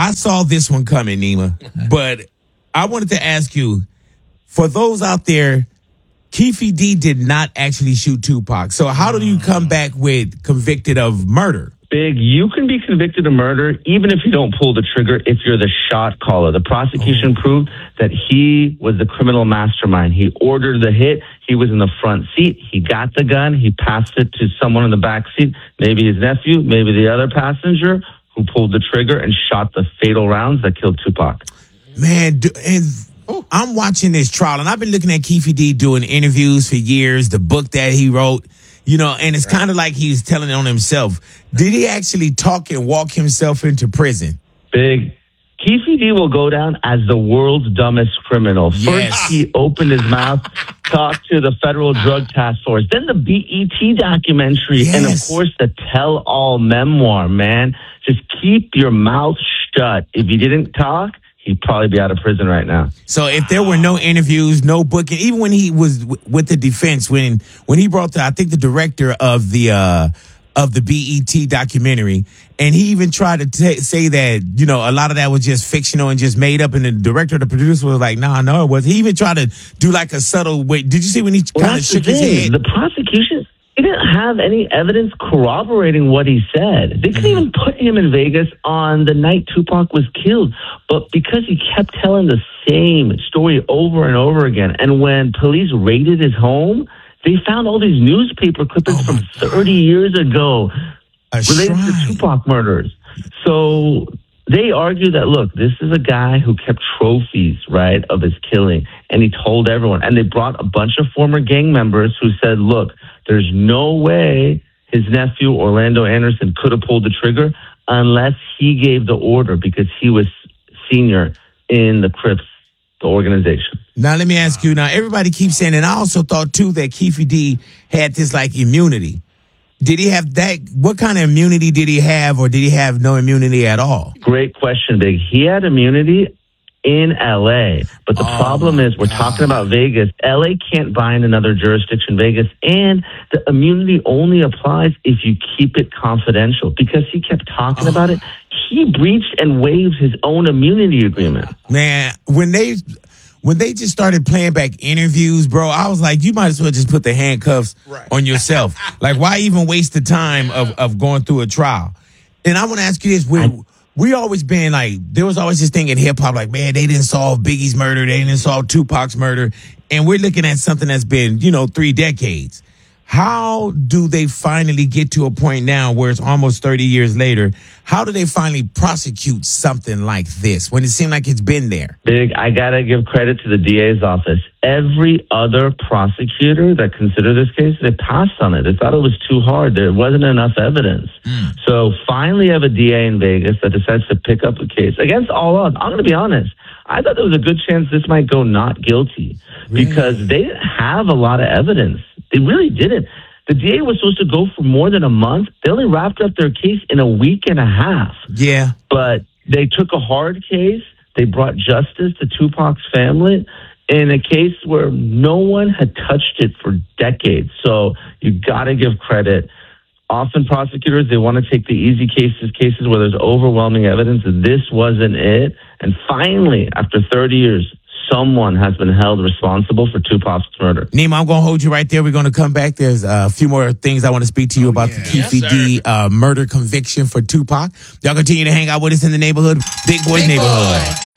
I saw this one coming, Nima, but I wanted to ask you, for those out there, Keffe D did not actually shoot Tupac. So how do you come back with convicted of murder? Big, you can be convicted of murder even if you don't pull the trigger if you're the shot caller. The prosecution proved that he was the criminal mastermind. He ordered the hit. He was in the front seat. He got the gun. He passed it to someone in the back seat, maybe his nephew, maybe the other passenger, who pulled the trigger and shot the fatal rounds that killed Tupac. Man, and I'm watching this trial, and I've been looking at Keffe D doing interviews for years, the book that he wrote, and it's kind of like he's telling it on himself. Did he actually talk and walk himself into prison? Big. Keffe D will go down as the world's dumbest criminal. First, he opened his mouth, talked to the Federal Drug Task Force, then the BET documentary, and of course the tell-all memoir, man. Just keep your mouth shut. If you didn't talk, he'd probably be out of prison right now. So if there were no interviews, no booking, even when he was with the defense, when he brought I think the director of the BET documentary, and he even tried to say that, a lot of that was just fictional and just made up, and the director, the producer was like, no, it was. He even tried to do like a subtle way. Did you see when he kind of shook his head? The prosecution, he didn't have any evidence corroborating what he said. They couldn't even put him in Vegas on the night Tupac was killed. But because he kept telling the same story over and over again, and when police raided his home, they found all these newspaper clippings from 30 years ago related to Tupac murders. So they argue that, look, this is a guy who kept trophies, right, of his killing, and he told everyone. And they brought a bunch of former gang members who said, look, there's no way his nephew, Orlando Anderson, could have pulled the trigger unless he gave the order because he was senior in the Crips, the organization. Now, let me ask you, everybody keeps saying, and I also thought, too, that Keffe D had this, immunity. Did he have that? What kind of immunity did he have, or did he have no immunity at all? Great question, Big. He had immunity in L.A., but the problem is we're talking about Vegas. L.A. can't bind another jurisdiction, Vegas, and the immunity only applies if you keep it confidential. Because he kept talking about it, he breached and waived his own immunity agreement. Man, when they just started playing back interviews, bro, I was like, you might as well just put the handcuffs on yourself. Why even waste the time of going through a trial? And I want to ask you this. We always been there was always this thing in hip hop, man, they didn't solve Biggie's murder. They didn't solve Tupac's murder. And we're looking at something that's been, 3 decades. How do they finally get to a point now where it's almost 30 years later? How do they finally prosecute something like this when it seemed like it's been there? Big, I got to give credit to the DA's office. Every other prosecutor that considered this case, they passed on it. They thought it was too hard. There wasn't enough evidence. So finally you have a DA in Vegas that decides to pick up the case against all odds. I'm going to be honest. I thought there was a good chance this might go not guilty because they didn't have a lot of evidence. They really didn't. The DA was supposed to go for more than a month. They only wrapped up their case in a week and a half. Yeah. But they took a hard case. They brought justice to Tupac's family in a case where no one had touched it for decades. So you got to give credit. Often prosecutors, they want to take the easy cases where there's overwhelming evidence. This wasn't it. And finally, after 30 years, someone has been held responsible for Tupac's murder. Nima, I'm going to hold you right there. We're going to come back. There's a few more things I want to speak to you about the Keffe D murder conviction for Tupac. Y'all continue to hang out with us in the neighborhood, Big Boys Neighborhood.